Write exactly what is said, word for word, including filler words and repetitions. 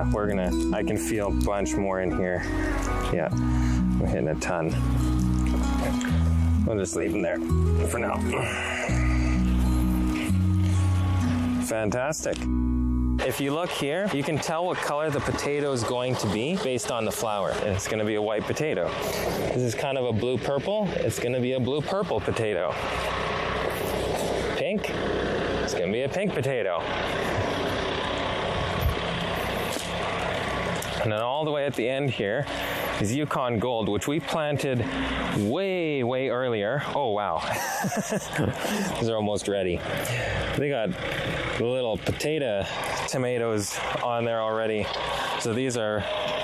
yeah, we're gonna, I can feel a bunch more in here. Yeah, we're hitting a ton. We'll just leave them there for now. Fantastic. If you look here, you can tell what color the potato is going to be based on the flower. And it's gonna be a white potato. This is kind of a blue-purple. It's gonna be a blue-purple potato. Pink, it's gonna be a pink potato. And then all the way at the end here is Yukon Gold, which we planted way, way earlier. Oh, wow. These are almost ready. They got little potato tomatoes on there already. So these are